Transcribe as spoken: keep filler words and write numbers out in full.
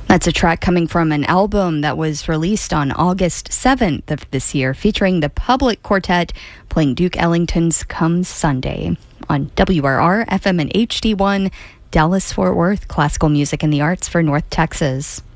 That's a track coming from an album that was released on August seventh of this year, featuring the Public Quartet playing Duke Ellington's Come Sunday on W R R, F M and H D one, Dallas-Fort Worth, classical music and the arts for North Texas.